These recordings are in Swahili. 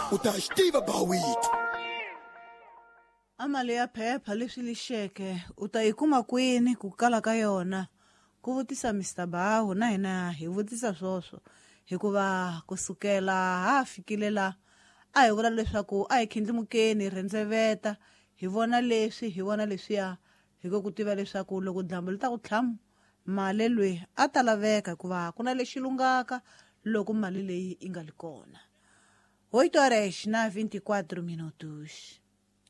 u ta swi tiva bawiti. Amali ya phepha leswi lixeke u ta yi kuma kwini ku kala ka yona? Ku vutisa Mr. Bahu na hina hi vutisa swoswo hikuva kusukela ha fikile la a hi vula leswaku a hi khindlimukeni rendzeveta hi vona leswiya hi ku tiva leswaku loko dyambu li ta ku tlhamu mali lweyi a ta laveka hikuva ku na lexi lungaka loko mali leyi i nga li kona. 8:24 minutos.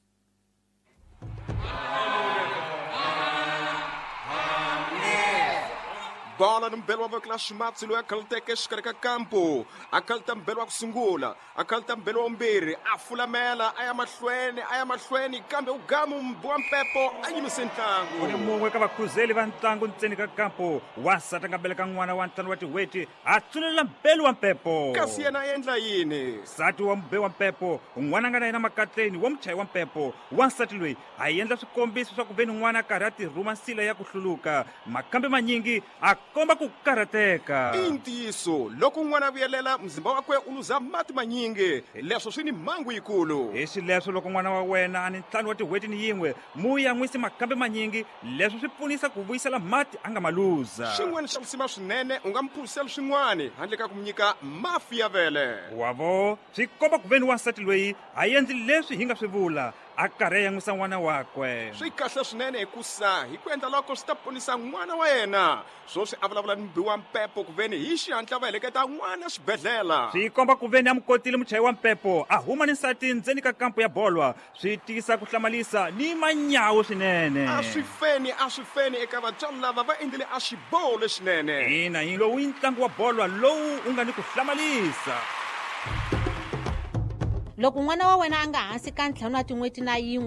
Bola no mbelo wa vakla Schmatsi loyi a khalteke exikarhi ka kampo a khalta mbelo wa ku sungula a khalta mbelo wa vumbirhi a fulamela a ya mahlweni kambe ugamu mbuwa mpepo a yimise ntlangu. Ku ni mun'we ka vakhuzeli va ntlangu ntseni ka kampo wansati a nga beleka n'wana wa ntlangu wa tiweti a tsulela mbelo wa mpepo kasi yena a endla yini? nsati wa mbe wa mpepo n'wana a nga na yena makatleni wa muchayi wa mpepo wansati loyi a endla swikombiso swa ku veni n'wana a karhi a tirhuma nsila ya ku hluluka makambe manyingi a komba ku karhateka. I ntiyiso loko n'wana a vuyelela mzimba wakwe u luza mati manyingi leswo swi ni mhangu yikulu. Hi swileswo loko n'wana wa wena a ni ntlhanu wa tiweti ni yin'we mu ya n'wisi makambe manyingi leswi swi pfunisa ku vuyisela mati a nga ma luza. Xin'wana xa kusima swinene u nga mi phulisela swin'wana handle ka ku mi nyika mafi ya vele. Wavo swi komba ku veni wansati loyi a endli leswi hi nga swi vula a karhi a yan'wisa n'wana wakwe. Swi kahle swinene hikusa hi ku endla loko swi ta ponisa n'wana wa yena swoswi a vulavula ni mbiwa mpepo ku veni hi xihatla va heleketa n'wana xibedhlela. Swi komba ku veni a mu kotile muchayi wa mpepo a huma ni nsati ndzeni ka kampo ya bolwa swi tisa ku hlamalisa ni manyawu swinene. A swi feni eka vatswari lava va endlile a xiboho lexinene. Ina hi lowu i ntlangu wa bolwa lowu u nga ni ku hlamalisa. Loko n'wana wa wena a nga hansi ka ntlhanu wa tin'weti na yin'we